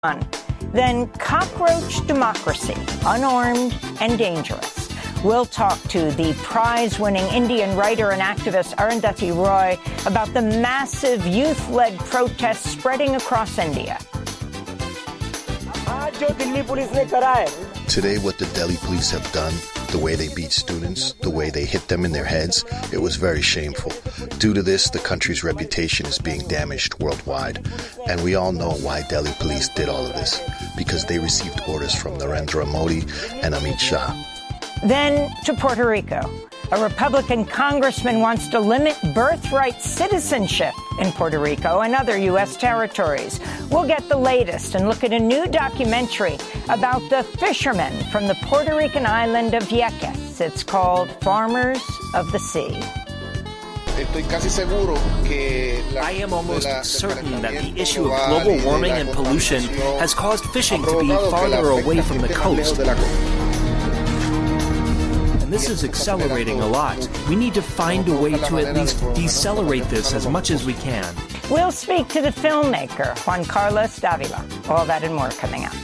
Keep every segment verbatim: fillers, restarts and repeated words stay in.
Then cockroach democracy, unarmed and dangerous. We'll talk to the prize-winning Indian writer and activist Arundhati Roy about the massive youth-led protests spreading across India. Today, what the Delhi police have done, the way they beat students, the way they hit them in their heads, it was very shameful. Due to this, the country's reputation is being damaged worldwide. And we all know why Delhi police did all of this, because they received orders from Narendra Modi and Amit Shah. Then to Puerto Rico. A Republican congressman wants to limit birthright citizenship in Puerto Rico and other U S territories. We'll get the latest and look at a new documentary about the fishermen from the Puerto Rican island of Vieques. It's called Farmers of the Sea. I am almost certain that the issue of global warming and pollution has caused fishing to be farther away from the coast. This is accelerating a lot. We need to find a way to at least decelerate this as much as we can. We'll speak to the filmmaker, Juan Carlos Davila. All that and more coming up.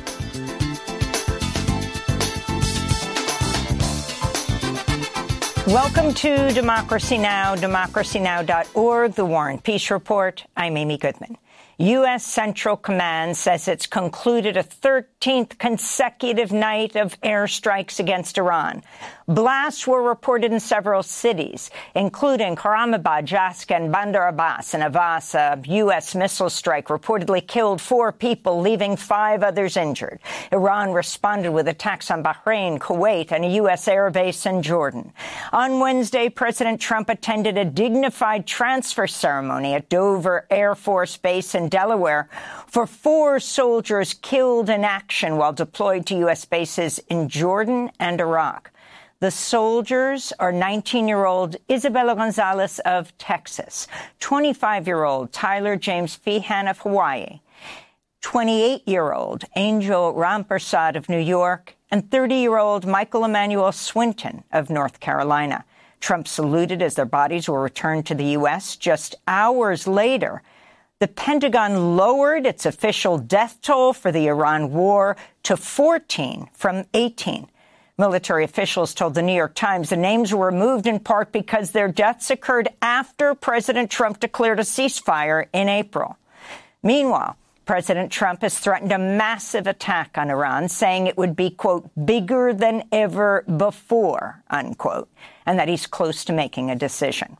Welcome to Democracy Now!, democracy now dot org, The War and Peace Report. I'm Amy Goodman. U S. Central Command says it's concluded a thirteenth consecutive night of airstrikes against Iran. Blasts were reported in several cities, including Karamabad, Jask, and Bandar Abbas. In Abbas, a U S missile strike reportedly killed four people, leaving five others injured. Iran responded with attacks on Bahrain, Kuwait, and a U S airbase in Jordan. On Wednesday, President Trump attended a dignified transfer ceremony at Dover Air Force Base in Delaware for four soldiers killed in action while deployed to U S bases in Jordan and Iraq. The soldiers are nineteen-year-old Isabella Gonzalez of Texas, twenty-five-year-old Tyler James Feehan of Hawaii, twenty-eight-year-old Angel Rampersad of New York, and thirty-year-old Michael Emmanuel Swinton of North Carolina. Trump saluted as their bodies were returned to the U S. Just hours later, the Pentagon lowered its official death toll for the Iran war to fourteen from eighteen. Military officials told the New York Times the names were removed in part because their deaths occurred after President Trump declared a ceasefire in April. Meanwhile, President Trump has threatened a massive attack on Iran, saying it would be, quote, bigger than ever before, unquote, and that he's close to making a decision.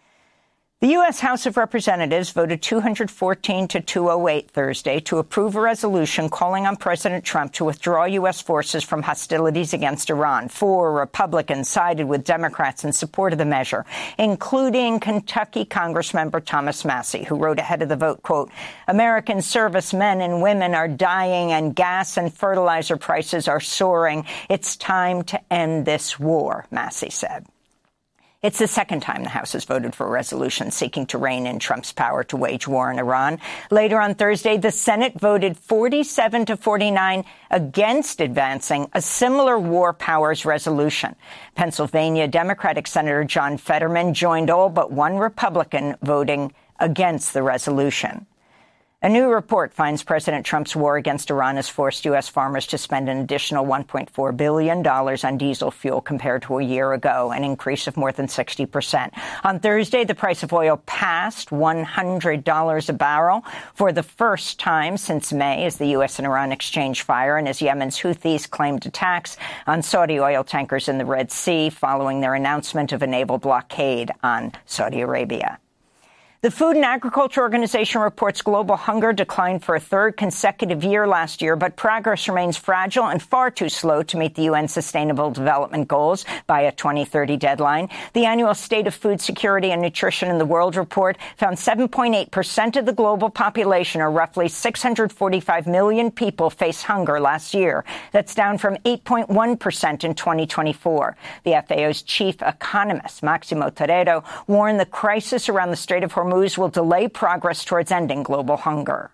The U S. House of Representatives voted two hundred fourteen to two oh eight Thursday to approve a resolution calling on President Trump to withdraw U S forces from hostilities against Iran. Four Republicans sided with Democrats in support of the measure, including Kentucky Congressmember Thomas Massie, who wrote ahead of the vote, quote, American servicemen and women are dying and gas and fertilizer prices are soaring. It's time to end this war, Massie said. It's the second time the House has voted for a resolution seeking to rein in Trump's power to wage war in Iran. Later on Thursday, the Senate voted forty-seven to forty-nine against advancing a similar war powers resolution. Pennsylvania Democratic Senator John Fetterman joined all but one Republican voting against the resolution. A new report finds President Trump's war against Iran has forced U S farmers to spend an additional one point four billion dollars on diesel fuel compared to a year ago, an increase of more than sixty percent. On Thursday, the price of oil passed one hundred dollars a barrel for the first time since May as the U S and Iran exchanged fire and as Yemen's Houthis claimed attacks on Saudi oil tankers in the Red Sea following their announcement of a naval blockade on Saudi Arabia. The Food and Agriculture Organization reports global hunger declined for a third consecutive year last year, but progress remains fragile and far too slow to meet the U N Sustainable Development Goals by a twenty thirty deadline. The annual State of Food Security and Nutrition in the World report found seven point eight percent of the global population, or roughly six hundred forty-five million people, face hunger last year. That's down from eight point one percent in twenty twenty-four. The F A O's chief economist, Maximo Torero, warned the crisis around the Strait of Hormuz will delay progress towards ending global hunger.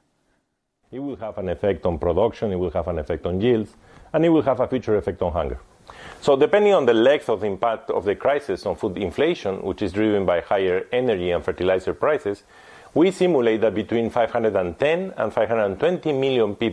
It will have an effect on production, it will have an effect on yields, and it will have a future effect on hunger. So depending on the length of the impact of the crisis on food inflation, which is driven by higher energy and fertilizer prices, we simulate that between five hundred ten and five hundred twenty million people